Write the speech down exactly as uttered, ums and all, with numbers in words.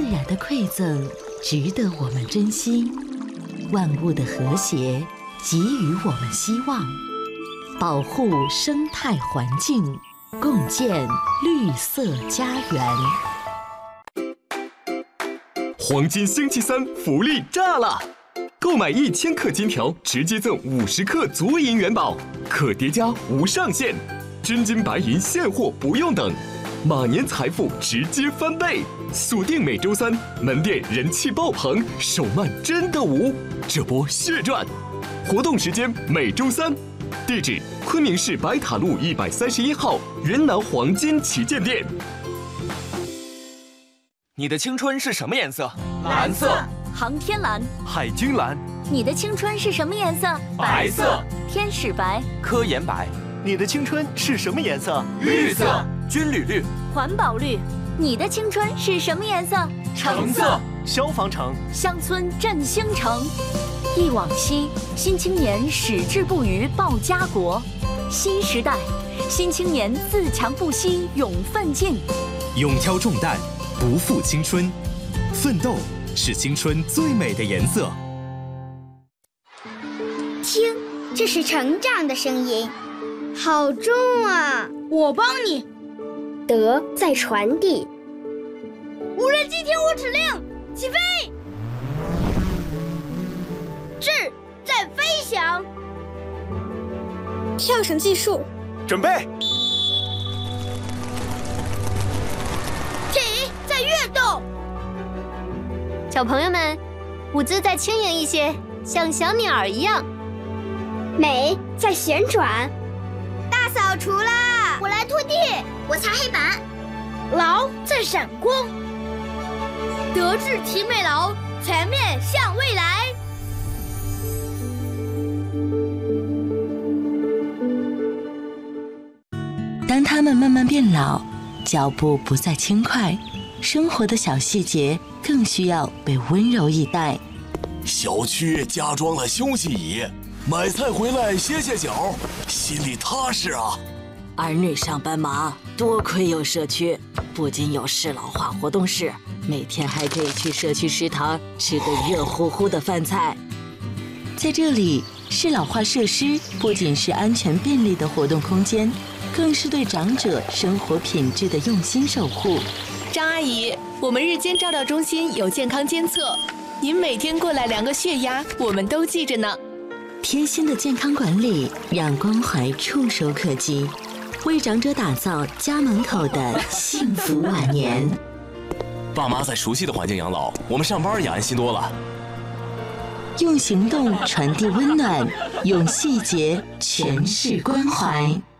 然的馈赠值得我们珍惜，万物的和谐给予我们希望，保护生态环境，共建绿色家园。 黄金星期三福利炸了！购买一千克金条，直接赠五十克足银元宝，可叠加无上限，真金白银现货不用等，马年财富直接翻倍！锁定每周三，门店人气爆棚，手慢真的无，这波血赚！活动时间每周三，地址昆明市白塔路一百三十一号云南黄金旗舰店。 你的青春是什么颜色？ 蓝色。 航天蓝、 海军蓝。 你的青春是什么颜色？ 白色。 天使白、 科研白。 你的青春是什么颜色？ 绿色。 军旅绿、 环保绿。你的青春是什么颜色？ 橙色。 消防橙。 乡村振兴城。忆往昔，新青年矢志不渝报家国；新时代，新青年自强不息勇奋进。 勇挑重担，不负青春，奋斗是青春最美的颜色。 听，这是成长的声音，好重啊！ 我帮你。 德在传递。 无人机听我指令，起飞！志在飞翔。 跳绳计数。 准备。 体在跃动。 小朋友们，舞姿再轻盈一些，像小鸟儿一样。 美在旋转。 大扫除啦！ 我来拖地，我擦黑板。 劳在闪光。德智体美劳，全面向未来。 当他们慢慢变老，脚步不再轻快，生活的小细节更需要被温柔以待。 小区加装了休息椅，买菜回来歇歇脚，心里踏实啊。 儿女上班忙，多亏有社区，不仅有适老化活动室，每天还可以去社区食堂吃个热乎乎的饭菜。 在这里，适老化设施不仅是安全便利的活动空间，更是对长者生活品质的用心守护。 张阿姨，我们日间照料中心有健康监测，您每天过来量个血压，我们都记着呢。 贴心的健康管理，让关怀触手可及，为长者打造家门口的幸福晚年。 爸妈在熟悉的环境养老，我们上班也安心多了。 用行动传递温暖，用细节诠释关怀。